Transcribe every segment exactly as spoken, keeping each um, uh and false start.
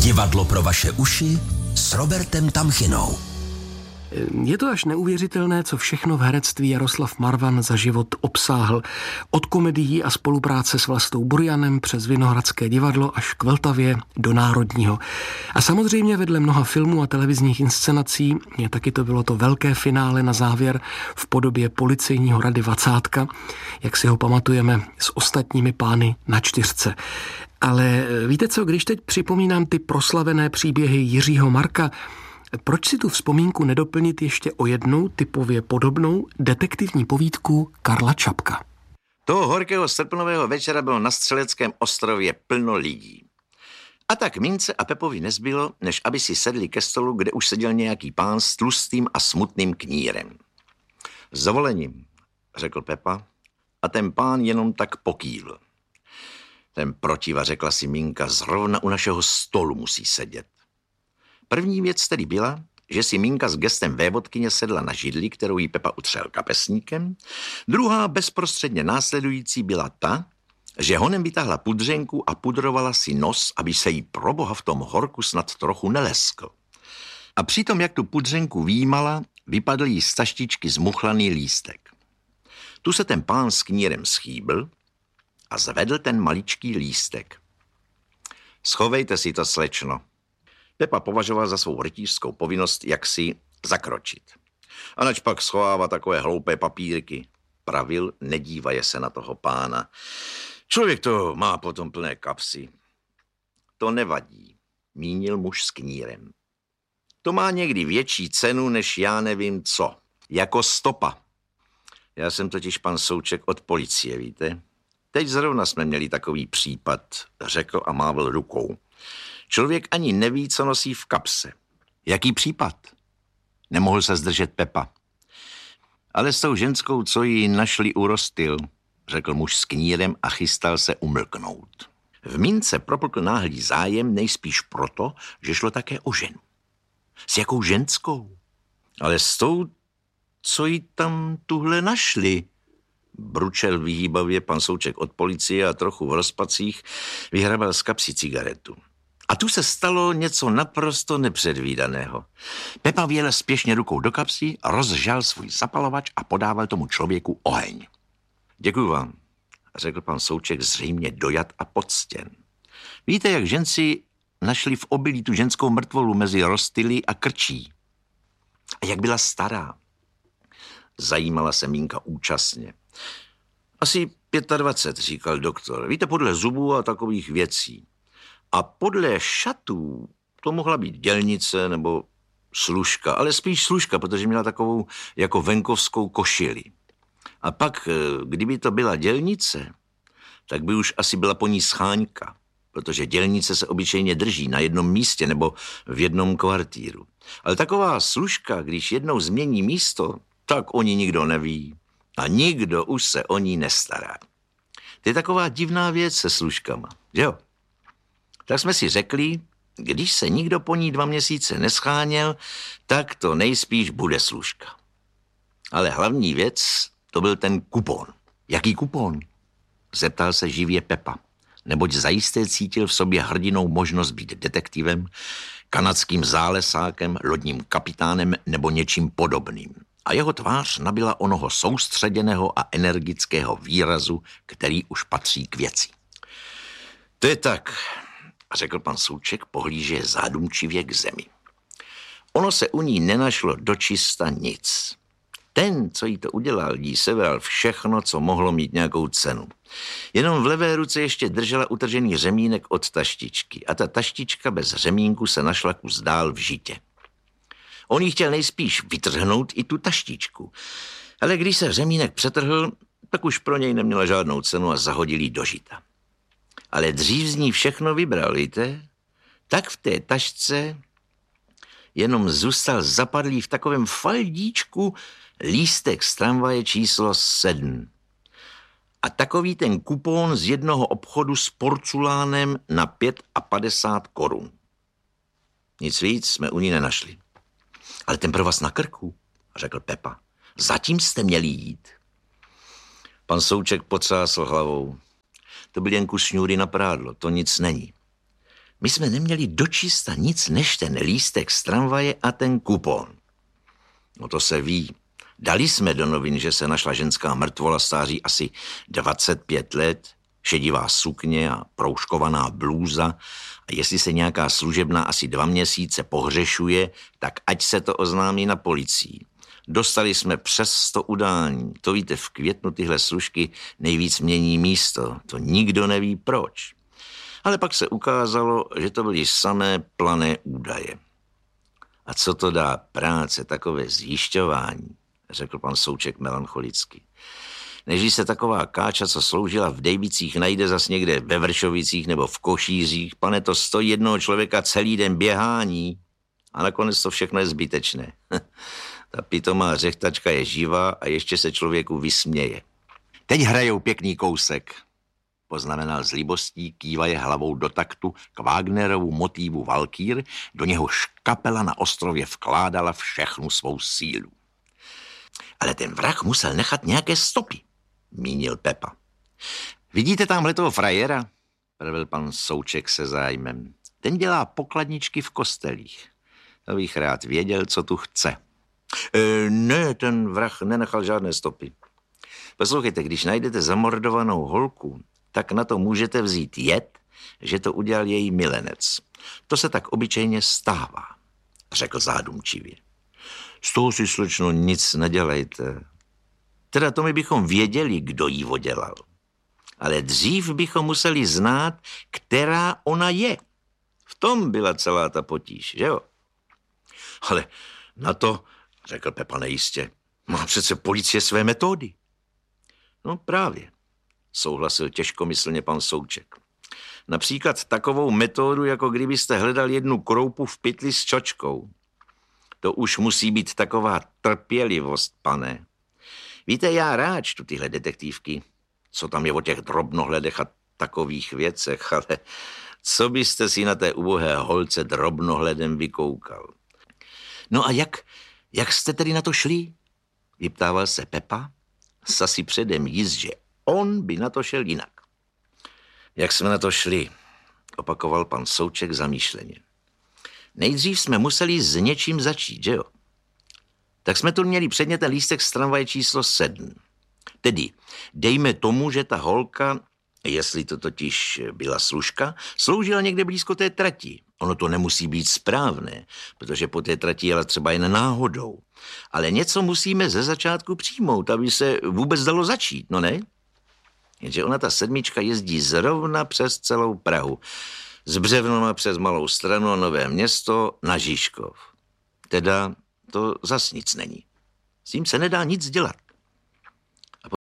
Divadlo pro vaše uši s Robertem Tamchinou. Je to až neuvěřitelné, co všechno v herectví Jaroslav Marvan za život obsáhl. Od komedií a spolupráce s Vlastou Burjanem přes Vinohradské divadlo až k Vltavě do Národního. A samozřejmě vedle mnoha filmů a televizních inscenací je taky to bylo to velké finále na závěr v podobě Policejního rady Vacátka, jak si ho pamatujeme s ostatními pány na čtyřce. Ale víte co, když teď připomínám ty proslavené příběhy Jiřího Marka, proč si tu vzpomínku nedoplnit ještě o jednou typově podobnou detektivní povídku Karla Čapka? Toho horkého srpnového večera bylo na Střeleckém ostrově plno lidí. A tak Mince a Pepovi nezbylo, než aby si sedli ke stolu, kde už seděl nějaký pán s tlustým a smutným knírem. S dovolením, řekl Pepa, a ten pán jenom tak pokývl. Ten protiva, řekla si Minka, zrovna u našeho stolu musí sedět. První věc tedy byla, že si Minka s gestem vévodkyně sedla na židli, kterou jí Pepa utřel kapesníkem. Druhá, bezprostředně následující, byla ta, že honem vytáhla pudřenku a pudrovala si nos, aby se jí proboha v tom horku snad trochu neleskl. A přitom, jak tu pudřenku výjímala, vypadl jí z taštičky zmuchlaný lístek. Tu se ten pán s knírem schýbl a zvedl ten maličký lístek. Schovejte si to, slečno. Pepa považoval za svou rytířskou povinnost, jak si zakročit. A nač pak schovává takové hloupé papírky. Pravil, nedívaje se na toho pána. Člověk to má potom plné kapsy. To nevadí, mínil muž s knírem. To má někdy větší cenu, než já nevím co. Jako stopa. Já jsem totiž pan Souček od policie, víte? Teď zrovna jsme měli takový případ, řekl a mávl rukou. Člověk ani neví, co nosí v kapse. Jaký případ? Nemohl se zdržet Pepa. Ale s tou ženskou, co ji našli u Rostýl, řekl muž s knírem a chystal se umlknout. V Mince propukl náhlý zájem nejspíš proto, že šlo také o ženu. S jakou ženskou? Ale s tou, co ji tam tuhle našli, bručel vyhýbavě pan Souček od policie a trochu v rozpacích vyhrabal z kapsy cigaretu. A tu se stalo něco naprosto nepředvídaného. Pepa věl spěšně rukou do kapsy, rozžal svůj zapalovač a podával tomu člověku oheň. Děkuju vám, řekl pan Souček zřejmě dojat a poctěn. Víte, jak ženci našli v obilí tu ženskou mrtvolu mezi Rostýly a Krčí? A jak byla stará? Zajímala se Minka účastně. Asi dvacet pět, říkal doktor. Víte, podle zubů a takových věcí. A podle šatů to mohla být dělnice nebo služka, ale spíš služka, protože měla takovou jako venkovskou košili. A pak, kdyby to byla dělnice, tak by už asi byla po ní scháňka, protože dělnice se obyčejně drží na jednom místě nebo v jednom kvartíru. Ale taková služka, když jednou změní místo, tak o ní nikdo neví a nikdo už se o ní nestará. To je taková divná věc se služkama, jo? Tak jsme si řekli, když se nikdo po ní dva měsíce nescháněl, tak to nejspíš bude služka. Ale hlavní věc, to byl ten kupon. Jaký kupon? Zeptal se živě Pepa, neboť zajisté cítil v sobě hrdinou možnost být detektivem, kanadským zálesákem, lodním kapitánem nebo něčím podobným. A jeho tvář nabyla onoho soustředěného a energického výrazu, který už patří k věci. To je tak, řekl pan Souček, pohlíže zádumčivě k zemi. Ono se u ní nenašlo dočista nic. Ten, co jí to udělal, jí sebral všechno, co mohlo mít nějakou cenu. Jenom v levé ruce ještě držela utržený řemínek od taštičky a ta taštička bez řemínku se našla kus dál v žitě. On jí chtěl nejspíš vytrhnout i tu taštičku, ale když se řemínek přetrhl, tak už pro něj neměla žádnou cenu a zahodil jí do žita. Ale dřív z ní všechno vybral, víte? Tak v té tašce jenom zůstal zapadlý v takovém faldíčku lístek z tramvaje číslo sedm. A takový ten kupón z jednoho obchodu s porculánem na padesát pět korun. Nic víc jsme u ní nenašli. Ale ten pro vás na krku, řekl Pepa. Zatím jste měli jít. Pan Souček potřásl hlavou. To byl jen kus šňůry na prádlo, to nic není. My jsme neměli dočista nic než ten lístek z tramvaje a ten kupon. No to se ví. Dali jsme do novin, že se našla ženská mrtvola stáří asi dvacet pět let, šedivá sukně a proužkovaná blůza a jestli se nějaká služebná asi dva měsíce pohřešuje, tak ať se to oznámí na policii. Dostali jsme přes sto udání. To víte, v květnu tyhle služky nejvíc mění místo. To nikdo neví proč. Ale pak se ukázalo, že to byly samé plané údaje. A co to dá práce, takové zjišťování, řekl pan Souček melancholicky. Než se taková káča, co sloužila v Dejbicích, najde zas někde ve Vršovicích nebo v Košířích, pane, to stojí jednoho člověka celý den běhání a nakonec to všechno je zbytečné. Ta pitomá řechtačka je živá a ještě se člověku vysměje. Teď hrajou pěkný kousek, poznamenal s líbostí, kývaje hlavou do taktu k Wagnerovu motívu Valkýr, do něhož kapela na ostrově vkládala všechnu svou sílu. Ale ten vrah musel nechat nějaké stopy, mínil Pepa. Vidíte tamhle toho frajera? Pravil pan Souček se zájmem. Ten dělá pokladničky v kostelích. To bych rád věděl, co tu chce. E, ne, ten vrah nenechal žádné stopy. Poslouchejte, když najdete zamordovanou holku, tak na to můžete vzít jed, že to udělal její milenec. To se tak obyčejně stává, řekl zádumčivě. Z toho si, slečno, nic nedělejte. Teda to my bychom věděli, kdo jí odělal. Ale dřív bychom museli znát, která ona je. V tom byla celá ta potíž, že jo? Ale na to, řekl Pepa nejistě, má přece policie své metody. No právě, souhlasil těžkomyslně pan Souček. Například takovou metodu, jako kdybyste hledal jednu kroupu v pytli s čočkou. To už musí být taková trpělivost, pane. Víte, já rád čtu tyhle detektivky, co tam je o těch drobnohledech a takových věcech, ale co byste si na té ubohé holce drobnohledem vykoukal? No a jak, jak jste tedy na to šli? Vyptával se Pepa, sasi předem jist, že on by na to šel jinak. Jak jsme na to šli, opakoval pan Souček zamýšleně. Nejdřív jsme museli s něčím začít, že jo? Tak jsme tu měli předně ten lístek z tramvaje číslo sedm. Tedy dejme tomu, že ta holka, jestli to totiž byla služka, sloužila někde blízko té trati. Ono to nemusí být správné, protože po té trati jela třeba jen náhodou. Ale něco musíme ze začátku přijmout, aby se vůbec dalo začít, no ne? Jenže ona, ta sedmička, jezdí zrovna přes celou Prahu. Z Břevnova přes Malou Stranu a Nové Město na Žižkov. Teda to zas nic není. S tím se nedá nic dělat. A po...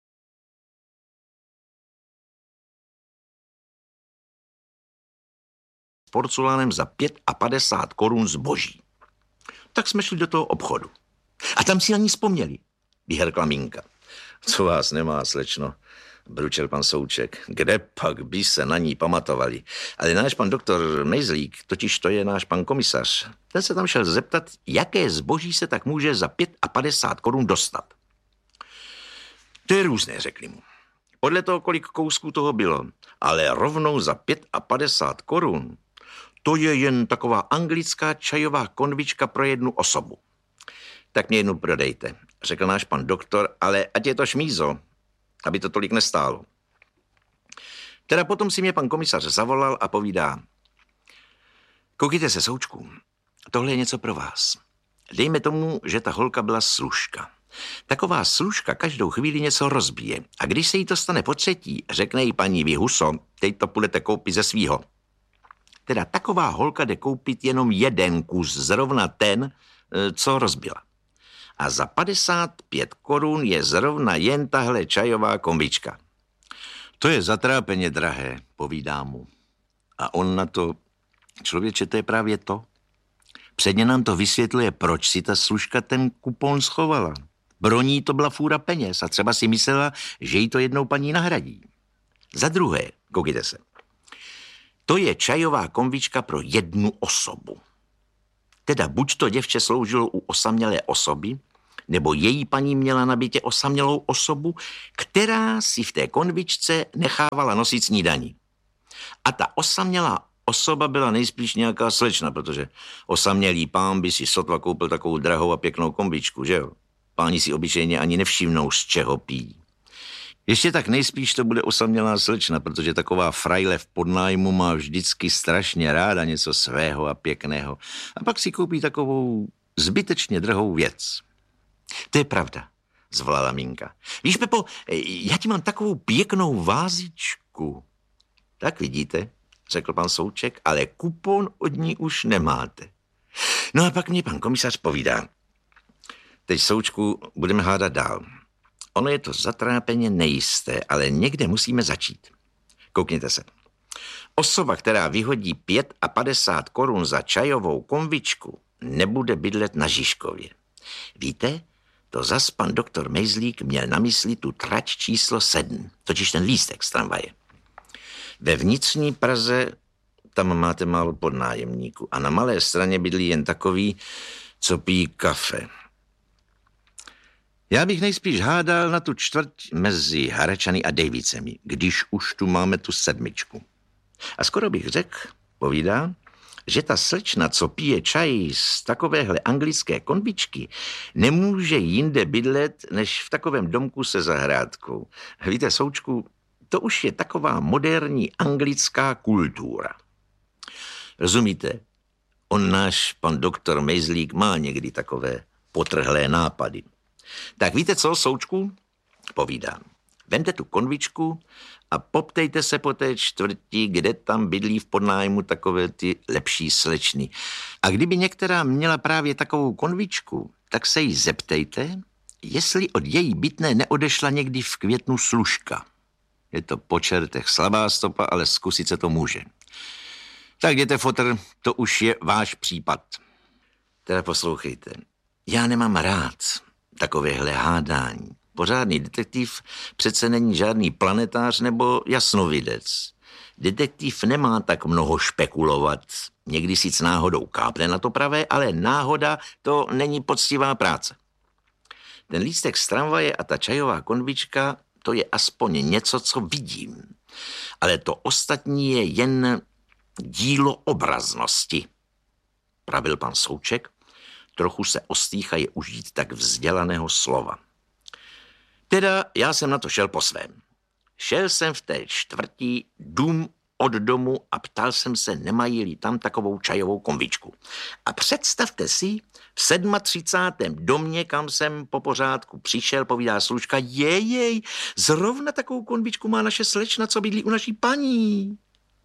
s porcelánem za pět a padesát korun zboží. Tak jsme šli do toho obchodu. A tam si ani vzpomněli, vyhrkla Minka. Co vás nemá, slečno, bručel pan Souček. Kde pak by se na ní pamatovali? Ale náš pan doktor Mejzlík, totiž to je náš pan komisař, ten se tam šel zeptat, jaké zboží se tak může za pět a padesát korun dostat. To je různé, řekli mu. Podle toho, kolik kousků toho bylo. Ale rovnou za pět a padesát korun, to je jen taková anglická čajová konvička pro jednu osobu. Tak mě jednu prodejte, řekl náš pan doktor, ale ať je to šmízo, aby to tolik nestálo. Teda potom si mě pan komisař zavolal a povídá: koukejte se, Součku, tohle je něco pro vás. Dejme tomu, že ta holka byla služka. Taková služka každou chvíli něco rozbije a když se jí to stane po třetí, řekne jí paní: vy huso, teď to půjdete koupit ze svýho. Teda taková holka jde koupit jenom jeden kus, zrovna ten, co rozbila. A za padesát pět korun je zrovna jen tahle čajová kombička. To je zatrápeně drahé, povídá mu. A on na to: člověče, to je právě to. Předně nám to vysvětluje, proč si ta služka ten kupon schovala. Pro ní to byla fůra peněz a třeba si myslela, že jí to jednou paní nahradí. Za druhé, koukejte se, to je čajová kombička pro jednu osobu. Teda buď to děvče sloužilo u osamělé osoby, nebo její paní měla na bytě osamělou osobu, která si v té konvičce nechávala nosit snídaní. A ta osamělá osoba byla nejspíš nějaká slečna, protože osamělý pán by si sotva koupil takovou drahou a pěknou kombičku, že jo? Páni si obyčejně ani nevšimnou, z čeho pijí. Ještě tak nejspíš to bude osamělá slečna, protože taková frajle v podnájmu má vždycky strašně ráda něco svého a pěkného. A pak si koupí takovou zbytečně drahou věc. To je pravda, zvolala Minka. Víš, Pepo, já ti mám takovou pěknou vázičku. Tak vidíte, řekl pan Souček, ale kupon od ní už nemáte. No a pak mě pan komisař povídá. Teď, Součku, budeme hádat dál. Ono je to zatrápeně nejisté, ale někde musíme začít. Koukněte se. Osoba, která vyhodí padesát pět korun za čajovou konvičku, nebude bydlet na Žižkově. Víte, to zas pan doktor Mejzlík měl na mysli tu trať číslo sedm, totiž ten lístek z tramvaje. Ve vnitřní Praze tam máte málo podnájemníků a na Malé Straně bydlí jen takový, co pijí kafe. Já bych nejspíš hádal na tu čtvrť mezi Harečany a Dejvicemi, když už tu máme tu sedmičku. A skoro bych řekl, povídá, že ta slečna, co pije čaj z takovéhle anglické konvičky, nemůže jinde bydlet, než v takovém domku se zahrádkou. Víte, Součku, to už je taková moderní anglická kultura. Rozumíte? On náš pan doktor Mejzlík má někdy takové potrhlé nápady. Tak víte co, Součku? Povídám. Vemte tu konvičku a poptejte se po té čtvrti, kde tam bydlí v podnájmu takové ty lepší slečny. A kdyby některá měla právě takovou konvičku, tak se jí zeptejte, jestli od její bytné neodešla někdy v květnu služka. Je to po čertech slabá stopa, ale zkusit se to může. Tak jděte, fotr, to už je váš případ. Teda poslouchejte, já nemám rád takovéhle hádání. Pořádný detektiv přece není žádný planetář nebo jasnovidec. Detektiv nemá tak mnoho špekulovat. Někdy sic náhodou kápne na to pravé, ale náhoda to není poctivá práce. Ten lístek z tramvaje a ta čajová konvička, to je aspoň něco, co vidím. Ale to ostatní je jen dílo obraznosti, pravil pan Souček. Trochu se ostýchaje užít tak vzdělaného slova. Teda já jsem na to šel po svém. Šel jsem v té čtvrtí dům od domu a ptal jsem se, nemají-li tam takovou čajovou konvičku. A představte si, v třicátém sedmém domě, kam jsem po pořádku přišel, povídá služka, jejej, zrovna takovou konvičku má naše slečna, co bydlí u naší paní.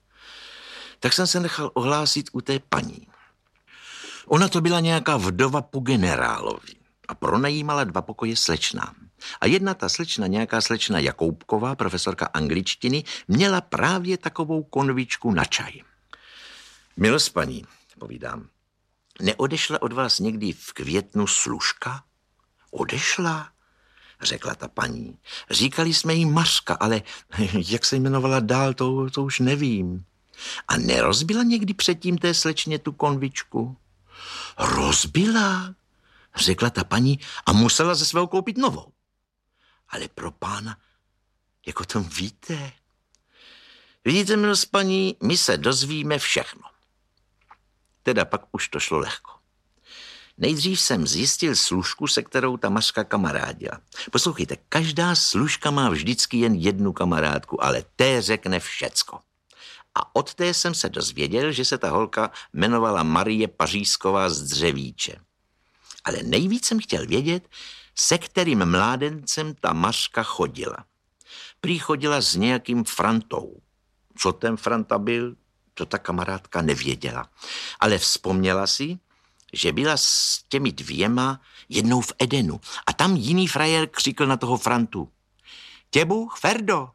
Tak jsem se nechal ohlásit u té paní. Ona to byla nějaká vdova po generálovi a pronajímala dva pokoje slečnám. A jedna ta slečna, nějaká slečna Jakoubková, profesorka angličtiny, měla právě takovou konvičku na čaj. Milost paní, povídám, neodešla od vás někdy v květnu služka? Odešla, řekla ta paní. Říkali jsme jí Mařka, ale jak se jmenovala dál, to, to už nevím. A nerozbila někdy předtím té slečně tu konvičku? Rozbila, řekla ta paní a musela ze svého koupit novou. Ale pro pána, jak o tom víte? Vidíte, milost paní, my se dozvíme všechno. Teda pak už to šlo lehko. Nejdřív jsem zjistil služku, se kterou ta Mařka kamarádila. Poslouchejte, každá služka má vždycky jen jednu kamarádku, ale té řekne všecko. A od té jsem se dozvěděl, že se ta holka jmenovala Marie Pařízková z Dřevíče. Ale nejvíc jsem chtěl vědět, se kterým mládencem ta Mařka chodila. Prý chodila s nějakým Frantou. Co ten Franta byl, to ta kamarádka nevěděla. Ale vzpomněla si, že byla s těmi dvěma jednou v Edenu. A tam jiný frajer křikl na toho Frantu. Těbuch, Ferdo!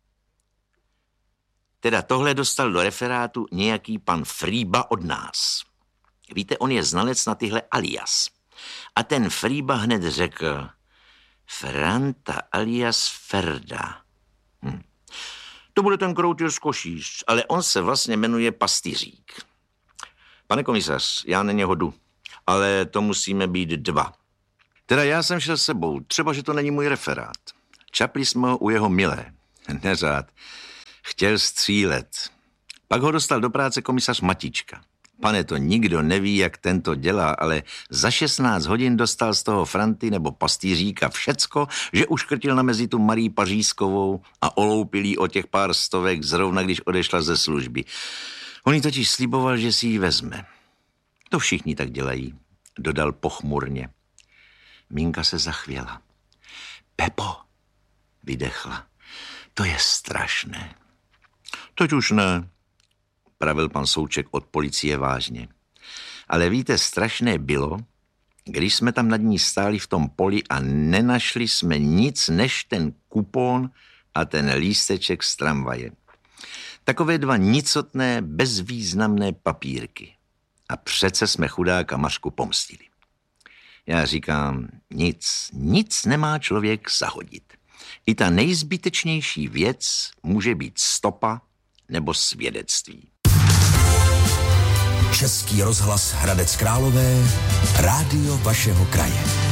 Teda tohle dostal do referátu nějaký pan Frýba od nás. Víte, on je znalec na tyhle alias. A ten Frýba hned řekl, Franta alias Ferda. Hm. To bude ten kroutýř z Košíř, ale on se vlastně jmenuje Pastýřík. Pane komisař, já na něho jdu, ale to musíme být dva. Teda já jsem šel s sebou, třeba, že to není můj referát. Čapli jsme ho u jeho milé. Neřád. Chtěl střílet. Pak ho dostal do práce komisař Matička. Pane, to nikdo neví, jak tento dělá, ale za šestnáct hodin dostal z toho Franty nebo pastýříka všecko, že uškrtil na mezi tu Marii Pařízkovou a oloupil jí o těch pár stovek zrovna, když odešla ze služby. On jí totiž sliboval, že si ji vezme. To všichni tak dělají, dodal pochmurně. Minka se zachvěla. Pepo, vydechla, to je strašné. Teď už ne, pravil pan Souček od policie vážně. Ale víte, strašné bylo, když jsme tam nad ní stáli v tom poli a nenašli jsme nic než ten kupon a ten lísteček z tramvaje. Takové dva nicotné, bezvýznamné papírky. A přece jsme chudáka Mařku pomstili. Já říkám, nic, nic nemá člověk zahodit. I ta nejzbytečnější věc může být stopa nebo svědectví. Český rozhlas Hradec Králové, rádio vašeho kraje.